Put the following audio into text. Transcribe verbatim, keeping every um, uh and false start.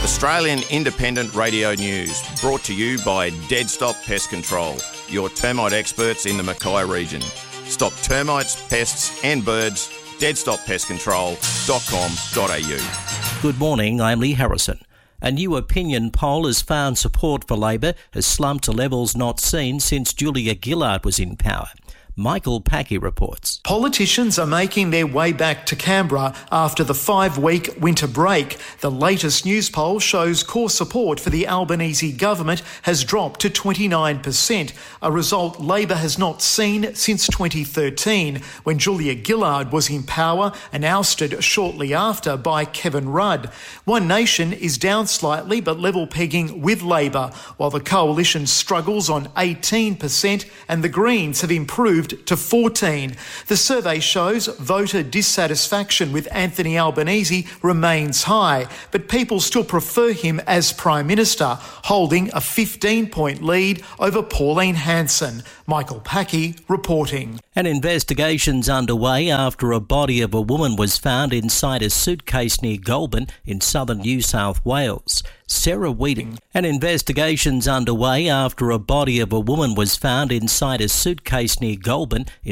Australian Independent Radio News, brought to you by Dead Stop Pest Control, your termite experts in the Mackay region. Stop termites, pests and birds. dead stop pest control dot com dot a u. Good morning, I'm Lee Harrison. A new opinion poll has found support for Labor has slumped to levels not seen since Julia Gillard was in power. Michael Packey reports. Politicians are making their way back to Canberra after the five-week winter break. The latest news poll shows core support for the Albanese government has dropped to twenty-nine percent, a result Labor has not seen since twenty thirteen, when Julia Gillard was in power and ousted shortly after by Kevin Rudd. One Nation is down slightly but level pegging with Labor, while the Coalition struggles on eighteen percent and the Greens have improved to fourteen. The survey shows voter dissatisfaction with Anthony Albanese remains high, but people still prefer him as Prime Minister, holding a fifteen-point lead over Pauline Hanson. Michael Packey reporting. An investigation's underway after a body of a woman was found inside a suitcase near Goulburn in southern New South Wales. Sarah Weeding. An investigation's underway after a body of a woman was found inside a suitcase near Goulburn in